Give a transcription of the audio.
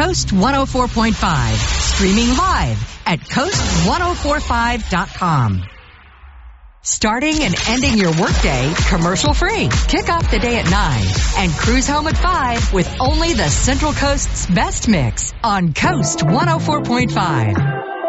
Coast 104.5. Streaming live at coast1045.com. Starting and ending your workday commercial-free. Kick off the day at 9 and cruise home at 5 with only the Central Coast's best mix on Coast 104.5.